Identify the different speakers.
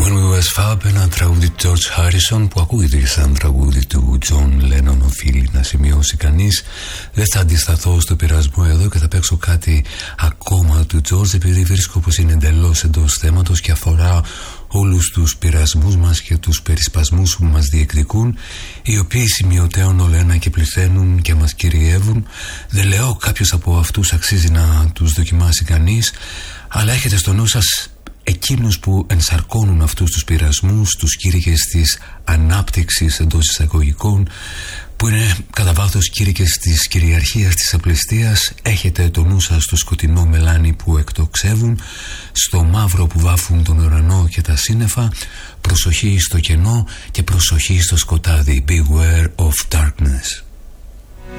Speaker 1: Fab, ένα τραγούδι του George Harrison που ακούγεται σαν τραγούδι του John Lennon, οφείλει να σημειώσει κανείς. Δεν θα αντισταθώ στο πειρασμό εδώ και θα παίξω κάτι ακόμα του George, επειδή βρίσκω πως είναι εντελώς εντός θέματος και αφορά όλους τους πειρασμούς μας και τους περισπασμούς που μας διεκδικούν, οι οποίοι σημειωτέων όλο ένα και πληθαίνουν και μας κυριεύουν. Δεν λέω κάποιος από αυτούς αξίζει να τους δοκιμάσει κανείς, αλλά έχετε στο νου σας εκείνους που ενσαρκώνουν αυτούς τους πειρασμούς, τους κήρυκες της ανάπτυξης εντός εισαγωγικών, που είναι κατά βάθος κήρυκες της κυριαρχίας, της απληστίας. Έχετε το νου σας στο σκοτεινό μελάνι που εκτοξεύουν, στο μαύρο που βάφουν τον ουρανό και τα σύννεφα. Προσοχή στο κενό και προσοχή στο σκοτάδι. Beware of darkness.